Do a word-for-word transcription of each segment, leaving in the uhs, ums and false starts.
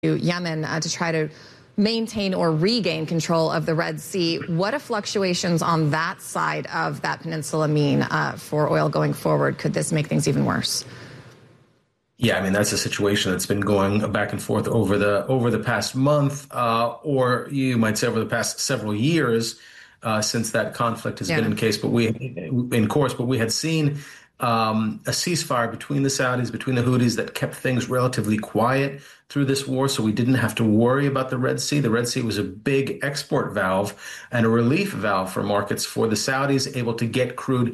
Yemen uh, to try to maintain or regain control of the Red Sea. What do fluctuations on that side of that peninsula mean uh, for oil going forward? Could this make things even worse? Yeah, I mean, that's a situation that's been going back and forth over the over the past month, uh, or you might say over the past several years uh, since that conflict has yeah. been in case. But we, in course, but we had seen um, a ceasefire between the Saudis, between the Houthis, that kept things relatively quiet through this war. So we didn't have to worry about the Red Sea. The Red Sea was a big export valve and a relief valve for markets for the Saudis, able to get crude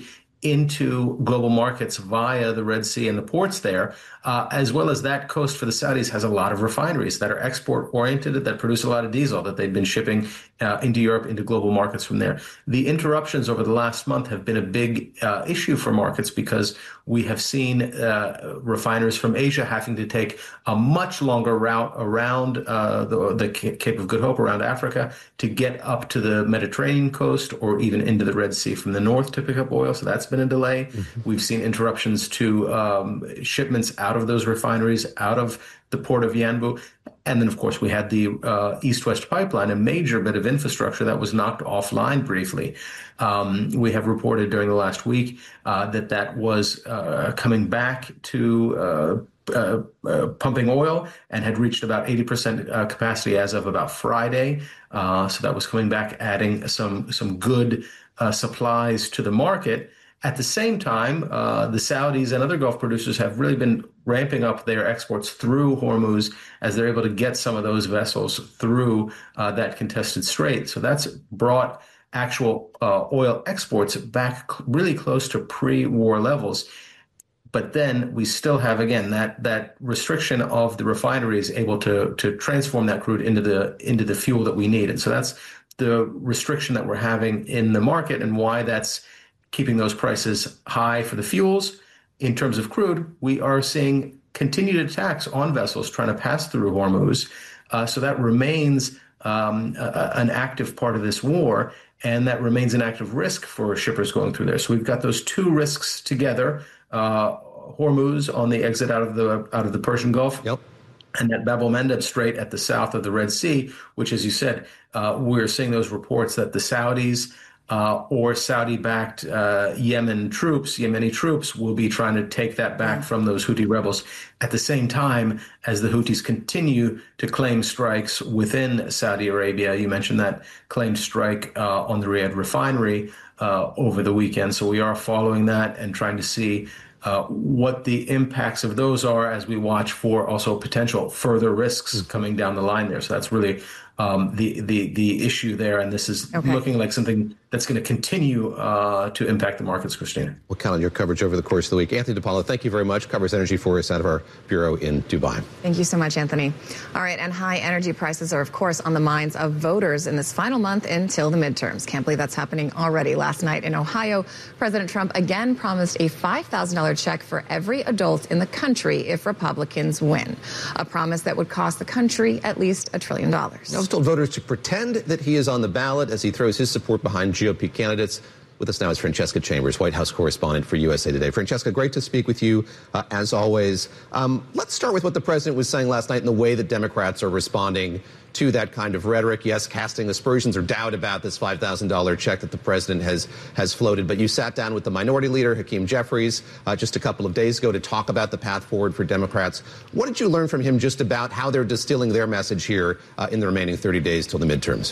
into global markets via the Red Sea and the ports there, uh, as well as that coast for the Saudis has a lot of refineries that are export oriented, that produce a lot of diesel that they've been shipping uh, into Europe, into global markets from there. The interruptions over the last month have been a big uh, issue for markets because we have seen uh, refiners from Asia having to take a much longer route around uh, the, the Cape of Good Hope, around Africa, to get up to the Mediterranean coast or even into the Red Sea from the north to pick up oil. So that's been a delay. Mm-hmm. We've seen interruptions to um, shipments out of those refineries, out of the port of Yanbu. And then, of course, we had the uh, East-West pipeline, a major bit of infrastructure that was knocked offline briefly. Um, we have reported during the last week uh, that that was uh, coming back to uh, uh, uh, pumping oil and had reached about eighty percent uh, capacity as of about Friday. Uh, so that was coming back, adding some, some good uh, supplies to the market. At the same time, uh, the Saudis and other Gulf producers have really been ramping up their exports through Hormuz as they're able to get some of those vessels through uh, that contested strait. So that's brought actual uh, oil exports back really close to pre-war levels. But then we still have, again, that that restriction of the refineries able to to transform that crude into the into the fuel that we need. And so that's the restriction that we're having in the market and why that's keeping those prices high for the fuels. In terms of crude, we are seeing continued attacks on vessels trying to pass through Hormuz. Uh, so that remains um, a, an active part of this war, and that remains an active risk for shippers going through there. So we've got those two risks together, uh, Hormuz on the exit out of the out of the Persian Gulf. Yep. And that Bab el-Mandeb Strait at the south of the Red Sea, which, as you said, uh, we're seeing those reports that the Saudis Uh, or Saudi-backed uh, Yemen troops, Yemeni troops, will be trying to take that back from those Houthi rebels at the same time as the Houthis continue to claim strikes within Saudi Arabia. You mentioned that claimed strike uh, on the Riyadh refinery uh, over the weekend. So we are following that and trying to see uh, what the impacts of those are as we watch for also potential further risks mm-hmm. coming down the line there. So that's really Um, the, the the issue there, and this is okay. looking like something that's going to continue uh, to impact the markets, Christina. We'll count on your coverage over the course of the week. Anthony DePaula, thank you very much. Covers energy for us out of our bureau in Dubai. Thank you so much, Anthony. All right, and high energy prices are, of course, on the minds of voters in this final month until the midterms. Can't believe that's happening already. Last night in Ohio, President Trump again promised a five thousand dollars check for every adult in the country if Republicans win, a promise that would cost the country at least a trillion dollars. He also told voters to pretend that he is on the ballot as he throws his support behind G O P candidates. With us now is Francesca Chambers, White House correspondent for U S A Today. Francesca, great to speak with you, uh, as always. Um, let's start with what the president was saying last night and the way that Democrats are responding to that kind of rhetoric. Yes, casting aspersions or doubt about this five thousand dollars check that the president has has floated. But you sat down with the minority leader, Hakeem Jeffries, uh, just a couple of days ago to talk about the path forward for Democrats. What did you learn from him just about how they're distilling their message here uh, in the remaining thirty days till the midterms?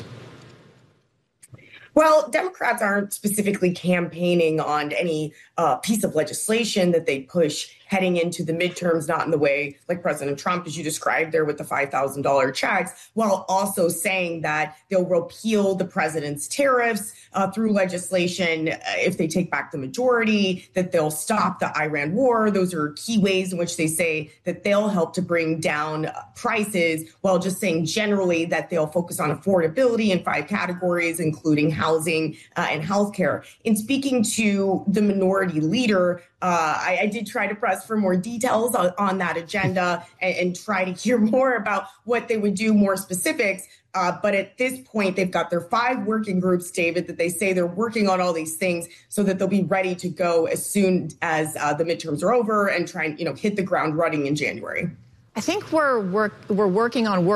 Well, Democrats aren't specifically campaigning on any uh, piece of legislation that they push heading into the midterms, not in the way like President Trump, as you described there with the five thousand dollars checks, while also saying that they'll repeal the president's tariffs uh, through legislation uh, if they take back the majority, that they'll stop the Iran war. Those are key ways in which they say that they'll help to bring down prices, while just saying generally that they'll focus on affordability in five categories, including housing uh, and healthcare. In speaking to the minority leader, Uh, I, I did try to press for more details on, on that agenda and, and try to hear more about what they would do, more specifics. Uh, but at this point, they've got their five working groups, David, that they say they're working on all these things so that they'll be ready to go as soon as uh, the midterms are over and try and, you know, hit the ground running in January. I think we're, work, we're working on work.